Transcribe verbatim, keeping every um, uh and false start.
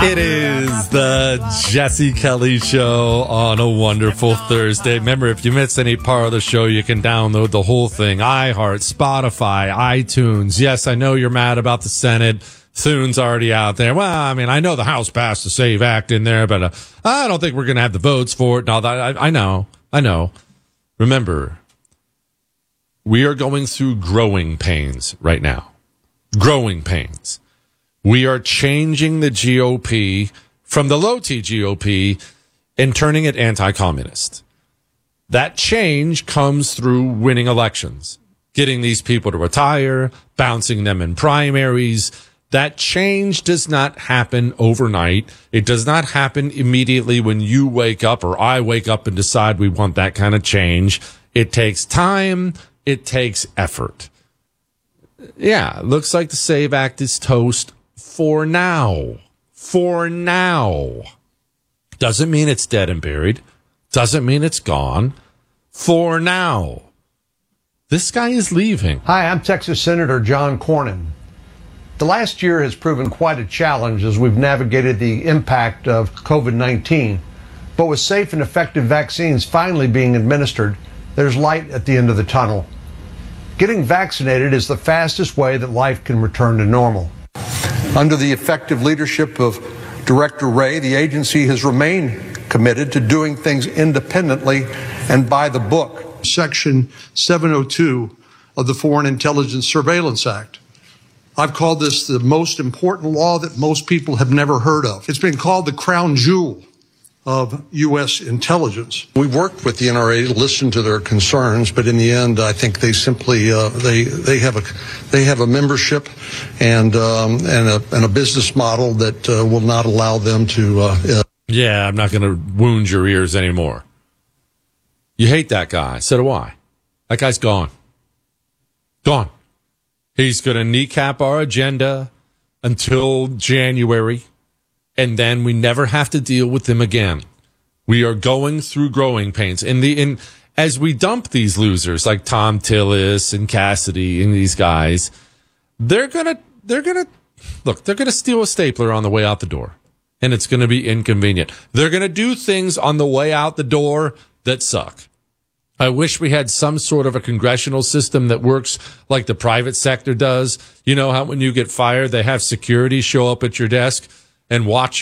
It is the Jesse Kelly Show on a wonderful Thursday. Remember, if you missed any part of the show, you can download the whole thing. iHeart, Spotify, iTunes. Yes, I know you're mad about the Senate. Thune's already out there. Well, I mean, I know the House passed the SAVE Act in there, but uh, I don't think we're going to have the votes for it. No, that, I, I know. I know. Remember, we are going through growing pains right now. Growing pains. We are changing the G O P from the low-T G O P and turning it anti-communist. That change comes through winning elections, getting these people to retire, bouncing them in primaries. That change does not happen overnight. It does not happen immediately when you wake up or I wake up and decide we want that kind of change. It takes time. It takes effort. Yeah, looks like the SAVE Act is toast. For now. For now. Doesn't mean it's dead and buried. Doesn't mean it's gone. For now. This guy is leaving. Hi, I'm Texas Senator John Cornyn. The last year has proven quite a challenge as we've navigated the impact of COVID nineteen. But with safe and effective vaccines finally being administered, there's light at the end of the tunnel. Getting vaccinated is the fastest way that life can return to normal. Under the effective leadership of Director Wray, the agency has remained committed to doing things independently and by the book. Section seven oh two of the Foreign Intelligence Surveillance Act. I've called this the most important law that most people have never heard of. It's been called the crown jewel of U S intelligence. We've worked with the N R A to listen to their concerns, but in the end, I think they simply uh, they they have a they have a membership and um, and a and a business model that uh, will not allow them to. Uh, uh, yeah, I'm not going to wound your ears anymore. You hate that guy. So do I. That guy's gone. Gone. He's going to kneecap our agenda until January. And then we never have to deal with them again. We are going through growing pains. In the in as we dump these losers like Tom Tillis and Cassidy and these guys, they're gonna they're gonna look, they're gonna steal a stapler on the way out the door. And it's gonna be inconvenient. They're gonna do things on the way out the door that suck. I wish we had some sort of a congressional system that works like the private sector does. You know how when you get fired, they have security show up at your desk and watch you